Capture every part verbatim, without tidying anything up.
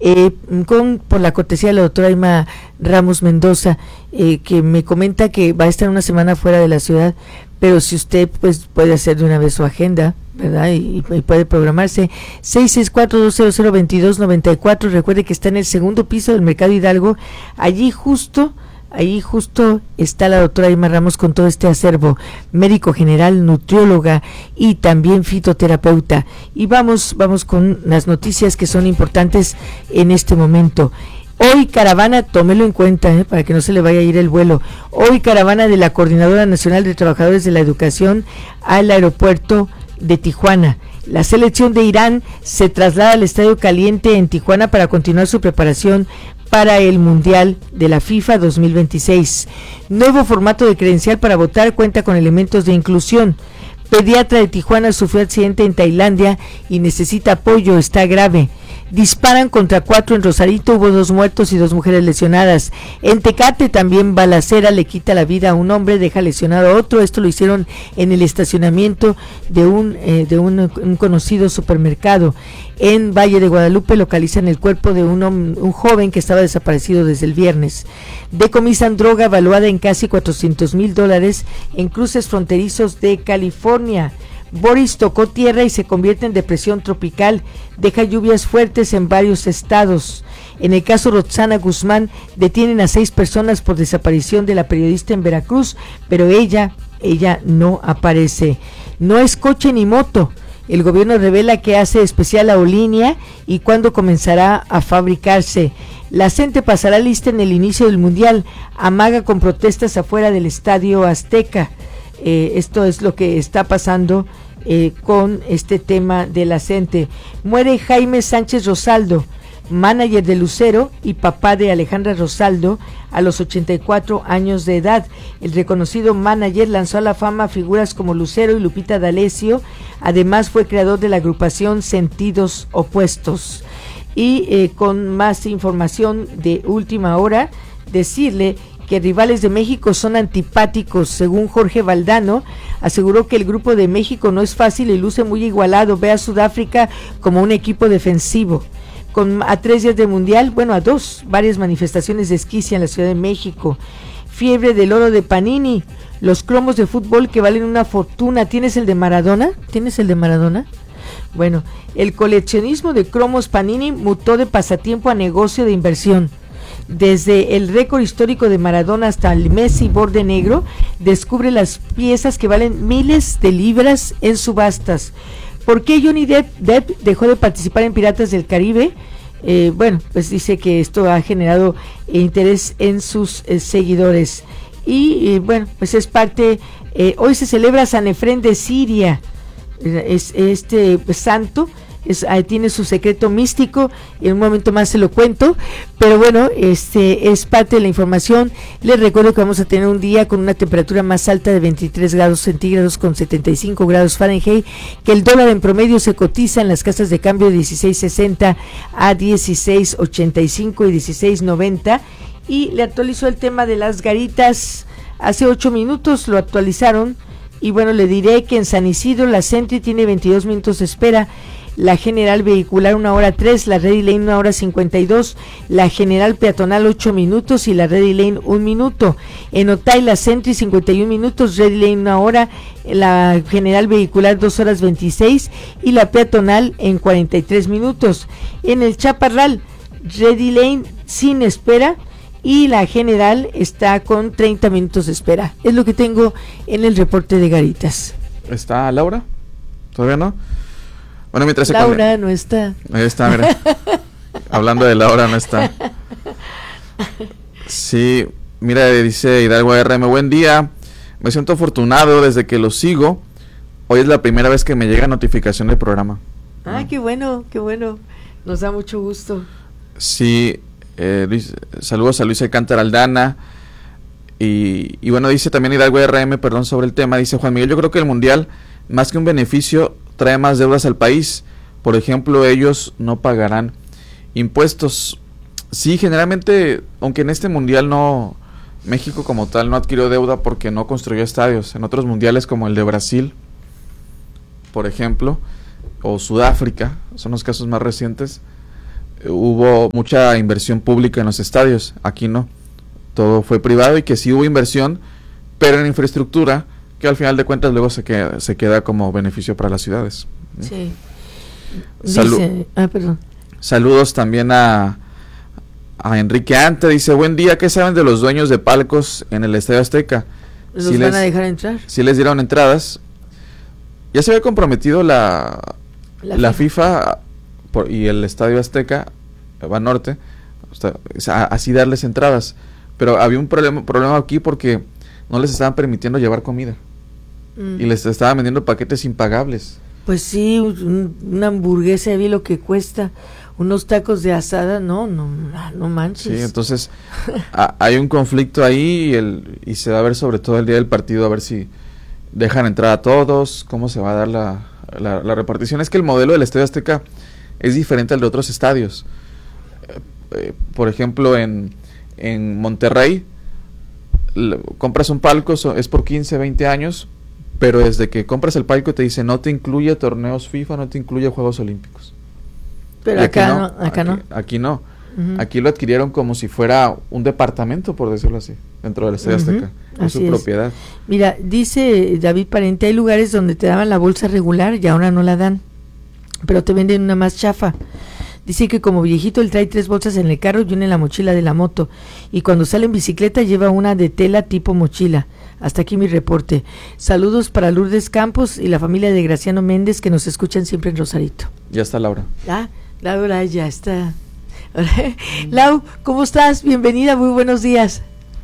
eh, con por la cortesía de la doctora Irma Ramos Mendoza, eh, que me comenta que va a estar una semana fuera de la ciudad, pero si usted pues puede hacer de una vez su agenda, ¿verdad? Y, y puede programarse. Seis seis cuatro, dos cero cero, veintidós noventa y cuatro. Recuerde que está en el segundo piso del Mercado Hidalgo. Allí justo Ahí justo está la doctora Irma Ramos con todo este acervo, médico general, nutrióloga y también fitoterapeuta. Y vamos, vamos con las noticias que son importantes en este momento. Hoy caravana, tómelo en cuenta, eh, para que no se le vaya a ir el vuelo. Hoy caravana de la Coordinadora Nacional de Trabajadores de la Educación al aeropuerto de Tijuana. La selección de Irán se traslada al Estadio Caliente en Tijuana para continuar su preparación para el Mundial de la FIFA dos mil veintiséis. Nuevo formato de credencial para votar cuenta con elementos de inclusión. Pediatra de Tijuana sufrió accidente en Tailandia y necesita apoyo, está grave. Disparan contra cuatro en Rosarito, hubo dos muertos y dos mujeres lesionadas. En Tecate también balacera le quita la vida a un hombre, deja lesionado a otro. Esto lo hicieron en el estacionamiento de un eh, de un, un conocido supermercado. En Valle de Guadalupe localizan el cuerpo de un, un joven que estaba desaparecido desde el viernes. Decomisan droga valuada en casi cuatrocientos mil dólares en cruces fronterizos de California. Boris tocó tierra y se convierte en depresión tropical, deja lluvias fuertes en varios estados. En el caso Roxana Guzmán, detienen a seis personas por desaparición de la periodista en Veracruz, pero ella, ella no aparece. No es coche ni moto. El gobierno revela que hace especial aerolínea y cuándo comenzará a fabricarse. La gente pasará lista en el inicio del Mundial, amaga con protestas afuera del Estadio Azteca. Eh, esto es lo que está pasando eh, con este tema de la gente. Muere Jaime Sánchez Rosaldo, manager de Lucero y papá de Alejandra Rosaldo, a los ochenta y cuatro años de edad. El reconocido manager lanzó a la fama figuras como Lucero y Lupita D'Alessio. Además fue creador de la agrupación Sentidos Opuestos. Y eh, con más información de última hora, decirle que rivales de México son antipáticos. Según Jorge Valdano, aseguró que el grupo de México no es fácil y luce muy igualado. Ve a Sudáfrica como un equipo defensivo. Con a tres días del Mundial, bueno, a dos, varias manifestaciones de esquicia en la Ciudad de México. Fiebre del oro de Panini, los cromos de fútbol que valen una fortuna. ¿Tienes el de Maradona? ¿Tienes el de Maradona? Bueno, el coleccionismo de cromos Panini mutó de pasatiempo a negocio de inversión. Desde el récord histórico de Maradona hasta el Messi borde negro, descubre las piezas que valen miles de libras en subastas. ¿Por qué Johnny Depp, Depp dejó de participar en Piratas del Caribe? Eh, bueno, pues dice que esto ha generado interés en sus eh, seguidores. Y eh, bueno, pues es parte, eh, hoy se celebra San Efrén de Siria, es este pues, santo. Es, eh, tiene su secreto místico, en un momento más se lo cuento, pero bueno, este es parte de la información. Les recuerdo que vamos a tener un día con una temperatura más alta de veintitrés grados centígrados con setenta y cinco grados Fahrenheit, que el dólar en promedio se cotiza en las casas de cambio de dieciséis sesenta a dieciséis ochenta y cinco y dieciséis noventa, y le actualizó el tema de las garitas hace ocho minutos, lo actualizaron, y bueno, le diré que en San Isidro la Sentry tiene veintidós minutos de espera, la General Vehicular una hora tres, la Ready Lane una hora cincuenta y dos, la General Peatonal ocho minutos y la Ready Lane un minuto. En Otay la Sentry cincuenta y un minutos, Ready Lane una hora, la General Vehicular dos horas veintiséis y la Peatonal en cuarenta y tres minutos. En el Chaparral, Ready Lane sin espera y la General está con treinta minutos de espera. Es lo que tengo en el reporte de Garitas. ¿Está Laura? ¿Todavía no? Bueno, mientras se Laura con... no está. Ahí está, mira. Hablando de Laura, no está. Sí, mira, dice Hidalgo R M, buen día. Me siento afortunado desde que lo sigo. Hoy es la primera vez que me llega notificación del programa. Ah, ah. qué bueno, qué bueno. Nos da mucho gusto. Sí, eh, Luis, saludos a Luis Alcántara Aldana. Y, y bueno, dice también Hidalgo R M, perdón, sobre el tema. Dice Juan Miguel, yo creo que el Mundial, más que un beneficio, trae más deudas al país. Por ejemplo, ellos no pagarán impuestos. Sí, generalmente, aunque en este mundial no, México como tal no adquirió deuda porque no construyó estadios. En otros mundiales como el de Brasil, por ejemplo, o Sudáfrica, son los casos más recientes, hubo mucha inversión pública en los estadios, aquí no, todo fue privado, y que sí hubo inversión, pero en infraestructura, que al final de cuentas luego se queda, se queda como beneficio para las ciudades. Sí. Salu- Dice, ah, perdón. Saludos también a, a Enrique Ante, dice, buen día, ¿qué saben de los dueños de palcos en el Estadio Azteca? ¿Los Si van les, a dejar entrar? si les dieron entradas. Ya se había comprometido la, La, la FIFA. FIFA por, y el Estadio Azteca, Banorte, o sea, a- así darles entradas, pero había un problema, problema aquí porque no les estaban permitiendo llevar comida Mm. y les estaban vendiendo paquetes impagables. Pues sí, un- una hamburguesa, vi lo que cuesta, unos tacos de asada, no, no, no manches. Sí, entonces a, hay un conflicto ahí y, el, y se va a ver sobre todo el día del partido, a ver si dejan entrar a todos, cómo se va a dar la, la, la repartición. Es que el modelo del Estadio Azteca es diferente al de otros estadios. Eh, eh, por ejemplo, en, en Monterrey, le, compras un palco, so, es por quince, veinte años, pero desde que compras el palco te dice no te incluye torneos FIFA, no te incluye Juegos Olímpicos. Pero Y acá no, acá aquí, no. Aquí no. Ujú. Aquí lo adquirieron como si fuera un departamento, por decirlo así, dentro del Estadio Ujú, Azteca. Es así su es. propiedad. Mira, dice David Parente, hay lugares donde te daban la bolsa regular y ahora no la dan, pero te venden una más chafa. Dice que como viejito él trae tres bolsas en el carro y una en la mochila de la moto, y cuando sale en bicicleta lleva una de tela tipo mochila. Hasta aquí mi reporte. Saludos para Lourdes Campos y la familia de Graciano Méndez que nos escuchan siempre en Rosarito. Ya está Laura. Ah, Laura ya está. Lau, ¿cómo estás? Bienvenida, muy buenos días.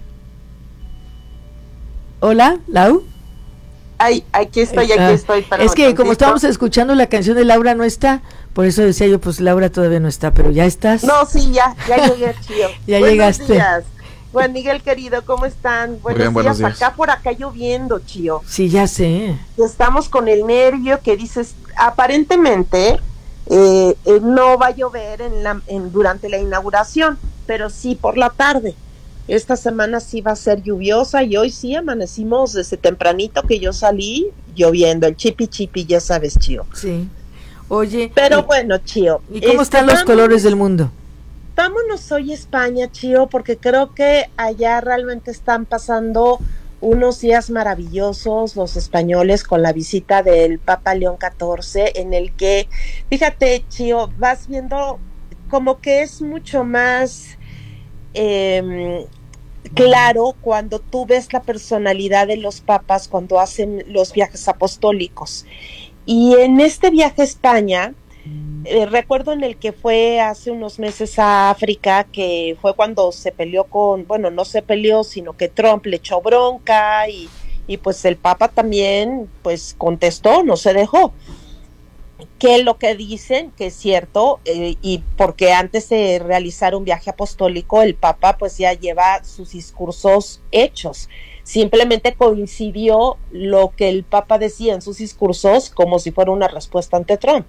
Hola, Lau. Ay, aquí estoy, aquí Ah, estoy. Perdón, es que como tantito. estábamos escuchando la canción de Laura no está, por eso decía yo, pues Laura todavía no está, pero ya estás. No, sí, ya, ya llegué, Chío. Ya Buenos llegaste. días. Juan Miguel, querido, ¿cómo están? Buenos, bien, buenos días. días. Acá por acá lloviendo, Chío. Sí, ya sé. Estamos con el nervio que dices, aparentemente eh, eh, no va a llover en la, en, durante la inauguración, pero sí por la tarde. Esta semana sí va a ser lluviosa y hoy sí amanecimos desde tempranito que yo salí lloviendo, el chipi chipi, ya sabes, Chío. Sí. Oye, Pero y, bueno, Chío. ¿y cómo este, están los vamos- colores del mundo? Vámonos hoy a España, Chío, porque creo que allá realmente están pasando unos días maravillosos los españoles con la visita del Papa León catorce, en el que, fíjate, Chío, vas viendo como que es mucho más eh, claro cuando tú ves la personalidad de los papas cuando hacen los viajes apostólicos. Y en este viaje a España, Eh, recuerdo en el que fue hace unos meses a África, que fue cuando se peleó con, bueno, no se peleó, sino que Trump le echó bronca y, y pues el Papa también pues contestó, no se dejó. Que lo que dicen, que es cierto, eh, y porque antes de realizar un viaje apostólico, el Papa pues ya lleva sus discursos hechos. Simplemente coincidió lo que el Papa decía en sus discursos como si fuera una respuesta ante Trump.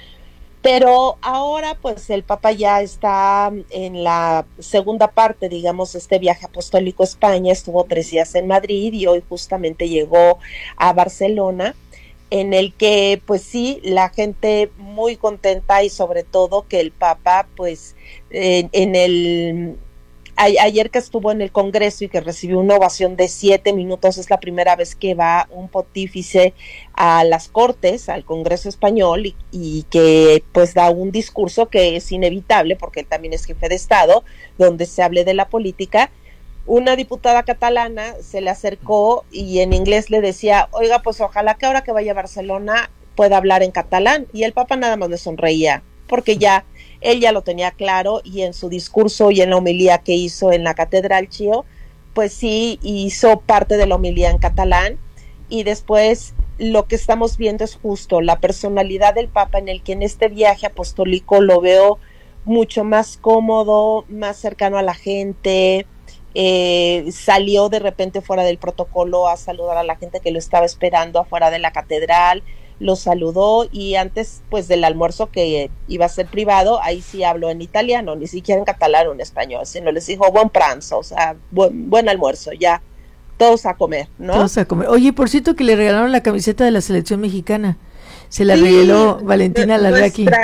Pero ahora pues el Papa ya está en la segunda parte, digamos, este viaje apostólico a España, estuvo tres días en Madrid y hoy justamente llegó a Barcelona, en el que pues sí, la gente muy contenta y sobre todo que el Papa pues eh, en el... A, ayer que estuvo en el Congreso y que recibió una ovación de siete minutos, es la primera vez que va un pontífice a las Cortes, al Congreso español, y, y que pues da un discurso que es inevitable, porque él también es jefe de Estado, donde se hable de la política. Una diputada catalana se le acercó y en inglés le decía, oiga, pues ojalá que ahora que vaya a Barcelona pueda hablar en catalán, y el Papa nada más le sonreía, porque ya él ya lo tenía claro, y en su discurso y en la homilía que hizo en la catedral, Chío, pues sí hizo parte de la homilía en catalán, y después lo que estamos viendo es justo la personalidad del Papa, en el que en este viaje apostólico lo veo mucho más cómodo, más cercano a la gente, eh, salió de repente fuera del protocolo a saludar a la gente que lo estaba esperando afuera de la catedral, lo saludó, y antes pues del almuerzo que iba a ser privado, ahí sí habló en italiano, ni siquiera en catalán o en español, sino les dijo buen pranzo, o sea, buen, buen almuerzo, ya, todos a comer, ¿no? Todos a comer. Oye, por cierto que le regalaron la camiseta de la selección mexicana, se la Sí, regaló Valentina Larraqui. Nuestra,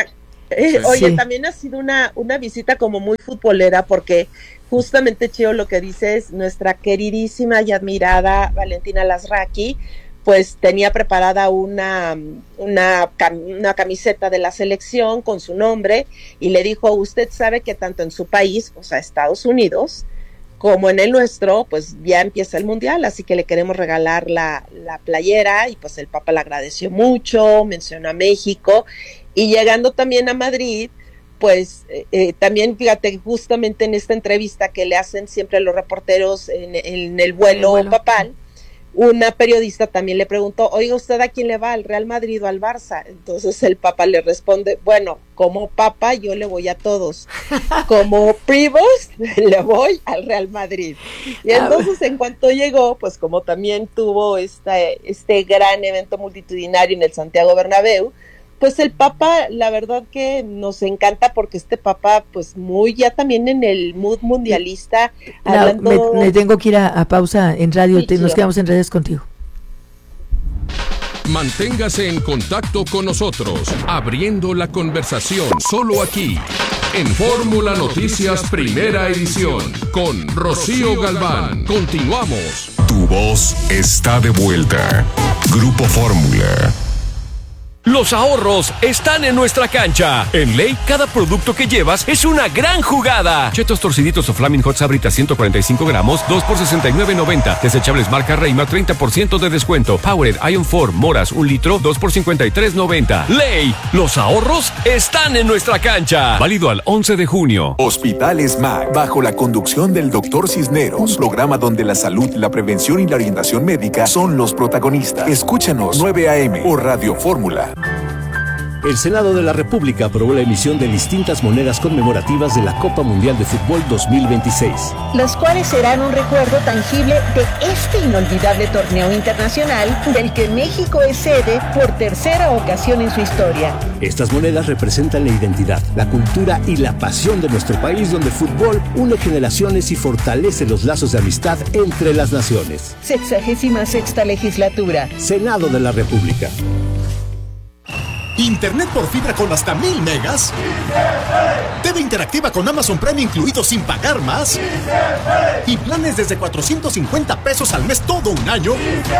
Eh, Sí. oye, Sí. también ha sido una, una visita como muy futbolera porque justamente, Chio, lo que dices, nuestra queridísima y admirada Valentina Lazraki, pues tenía preparada una, una, una camiseta de la selección con su nombre y le dijo, usted sabe que tanto en su país, o sea, Estados Unidos, como en el nuestro, pues ya empieza el mundial, así que le queremos regalar la, la playera y pues el Papa le agradeció mucho, mencionó a México y llegando también a Madrid, pues eh, eh, también fíjate justamente en esta entrevista que le hacen siempre los reporteros en, en el vuelo, El vuelo. papal, una periodista también le preguntó, oiga, ¿usted a quién le va, al Real Madrid o al Barça? Entonces el Papa le responde, bueno, como Papa yo le voy a todos, como Prevost le voy al Real Madrid. Y entonces en cuanto llegó, pues como también tuvo esta, este gran evento multitudinario en el Santiago Bernabéu, pues el Papa, la verdad que nos encanta porque este Papa, pues muy ya también en el mood mundialista, La- hablando... me, me tengo que ir a, a pausa en radio, Sí, te- nos Chio. quedamos en redes contigo. Manténgase en contacto con nosotros, abriendo la conversación solo aquí, en Fórmula Noticias Primera Edición, con Rocío Galván. Continuamos. Tu voz está de vuelta. Grupo Fórmula. Los ahorros están en nuestra cancha. En Ley, cada producto que llevas es una gran jugada. Chetos torciditos o Flaming Hot Sabrita ciento cuarenta y cinco gramos, dos por sesenta y nueve noventa. Desechables marca Reima, treinta por ciento de descuento. Powered Ion cuatro, moras, un litro, dos por cincuenta y tres noventa. Ley, los ahorros están en nuestra cancha. Válido al once de junio. Hospital SMAC, bajo la conducción del doctor Cisneros, un programa donde la salud, la prevención y la orientación médica son los protagonistas. Escúchanos nueve a eme o Radio Fórmula. El Senado de la República aprobó la emisión de distintas monedas conmemorativas de la Copa Mundial de Fútbol dos mil veintiséis. Las cuales serán un recuerdo tangible de este inolvidable torneo internacional del que México es sede por tercera ocasión en su historia. Estas monedas representan la identidad, la cultura y la pasión de nuestro país, donde el fútbol une generaciones y fortalece los lazos de amistad entre las naciones. Sexagésima sexta legislatura. Senado de la República. Internet por fibra con hasta mil megas. T V interactiva con Amazon Prime incluido sin pagar más. Y planes desde cuatrocientos cincuenta pesos al mes todo un año.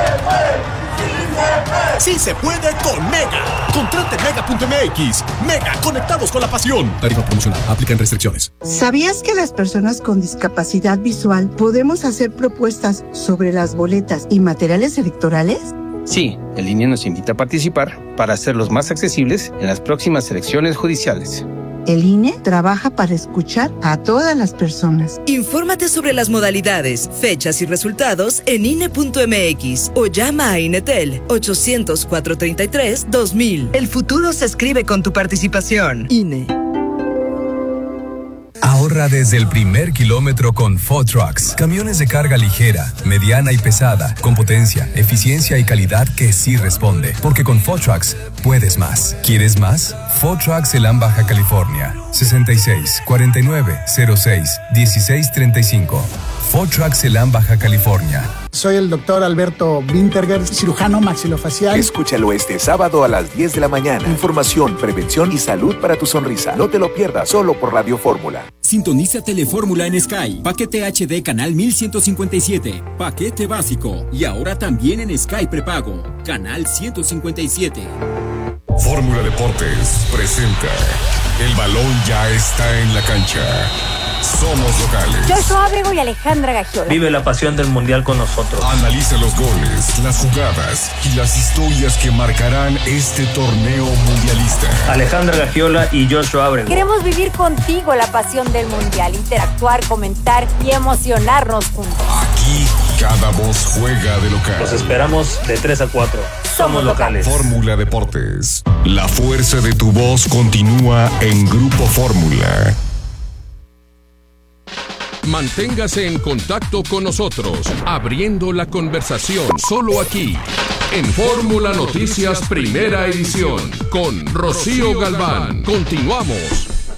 Sí se puede con Mega. Contrate mega punto eme equis. Mega, conectados con la pasión. Tarifa promocional. Aplican restricciones. ¿Sabías que las personas con discapacidad visual podemos hacer propuestas sobre las boletas y materiales electorales? Sí, el I N E nos invita a participar para hacerlos más accesibles en las próximas elecciones judiciales. El I N E trabaja para escuchar a todas las personas. Infórmate sobre las modalidades, fechas y resultados en I N E punto eme equis o llama a Inetel ochocientos, cuatrocientos treinta y tres, dos mil. El futuro se escribe con tu participación. I N E. Ahorra desde el primer kilómetro con Ford Trucks. Camiones de carga ligera, mediana y pesada, con potencia, eficiencia y calidad que sí responde. Porque con Ford Trucks puedes más. ¿Quieres más? Ford Trucks Elan Baja California. sesenta y seis, cuarenta y nueve, cero seis, dieciséis treinta y cinco. Ford Trucks Elan Baja California. Soy el doctor Alberto Winterger, cirujano maxilofacial. Escúchalo este sábado a las diez de la mañana. Información, prevención y salud para tu sonrisa. No te lo pierdas, solo por Radio Fórmula. Sintoniza Telefórmula en Sky. Paquete H D canal mil ciento cincuenta y siete. Paquete básico. Y ahora también en Sky prepago. Canal ciento cincuenta y siete. Fórmula Deportes presenta. El balón ya está en la cancha. Somos locales. Joshua Abrego y Alejandra Gagiola. Vive la pasión del mundial con nosotros. Analiza los goles, las jugadas y las historias que marcarán este torneo mundialista. Alejandra Gagiola y Joshua Abrego. Queremos vivir contigo la pasión del mundial, interactuar, comentar y emocionarnos juntos. Aquí cada voz juega de local. Los esperamos de tres a cuatro. Somos locales. Fórmula Deportes. La fuerza de tu voz continúa en Grupo Fórmula. Manténgase en contacto con nosotros, abriendo la conversación solo aquí, en Fórmula Noticias Primera Edición, con Rocío Galván. Continuamos.